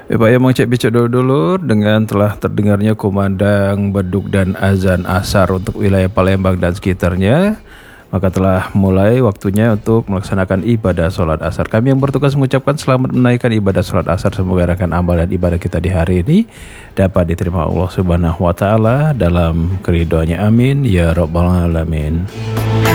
Pak ya mau cek becok dulu dengan telah terdengarnya kumandang, beduk dan azan asar untuk wilayah Palembang dan sekitarnya. Maka telah mulai waktunya untuk melaksanakan ibadah sholat asar. Kami yang bertugas mengucapkan selamat menaikkan ibadah sholat asar. Semoga rekan amal dan ibadah kita di hari ini dapat diterima Allah Subhanahu wa Ta'ala dalam keridhaannya. Amin ya Rabbal Alamin.